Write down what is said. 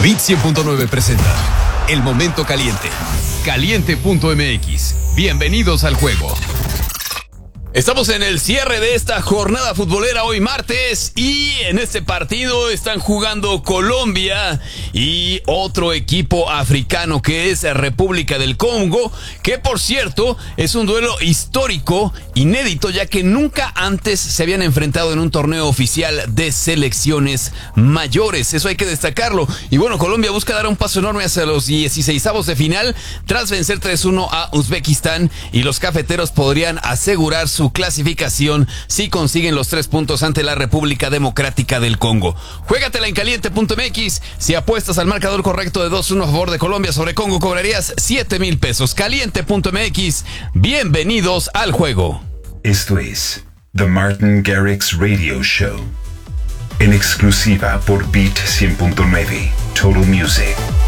Beat 100.9 presenta El Momento Caliente. Caliente.mx. Bienvenidos al juego. Estamos en el cierre de esta jornada futbolera hoy martes y en este partido están jugando Colombia y otro equipo africano que es República del Congo, que por cierto es un duelo histórico, inédito, ya que nunca antes se habían enfrentado en un torneo oficial de selecciones mayores, eso hay que destacarlo. Y bueno, Colombia busca dar un paso enorme hacia los 16avos de final tras vencer 3-1 a Uzbekistán, y los cafeteros podrían asegurar su clasificación si consiguen los 3 puntos ante la República Democrática del Congo. Juégatela en caliente.mx. Si apuestas al marcador correcto de 2-1 a favor de Colombia sobre Congo, cobrarías 7,000 pesos. Caliente.mx. Bienvenidos al juego. Esto es The Martin Garrix Radio Show, en exclusiva por Beat 100.9 Total Music.